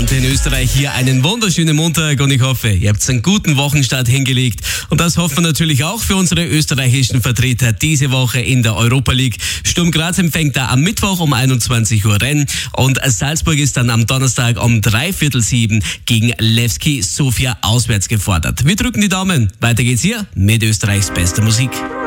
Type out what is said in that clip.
Antenne Österreich hier einen wunderschönen Montag und ich hoffe, ihr habt einen guten Wochenstart hingelegt und das hoffen wir natürlich auch für unsere österreichischen Vertreter diese Woche in der Europa League. Sturm Graz empfängt da am Mittwoch um 21 Uhr Rennes und Salzburg ist dann am Donnerstag um 6:45 gegen Levski Sofia auswärts gefordert. Wir drücken die Daumen. Weiter geht's hier mit Österreichs bester Musik.